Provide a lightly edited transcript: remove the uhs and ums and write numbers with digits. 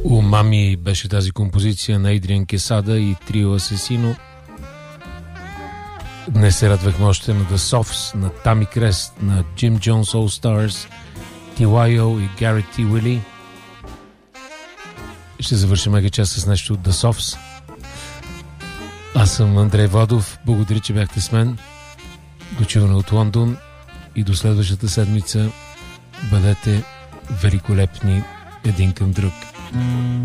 Умами беше тази композиция на Адриан Quesada и Трио Асесино. Днес се радвахме още на The Sophs, на Тами Крест, на Jim Jones All Stars, T.Y.O. и Garrett T. Willie. Ще завършим мега час с нещо от The Sophs. Аз съм Андрей Водов. Благодаря, че бяхте с мен. До чуване от Лондон и до следващата седмица. Бъдете великолепни един към друг.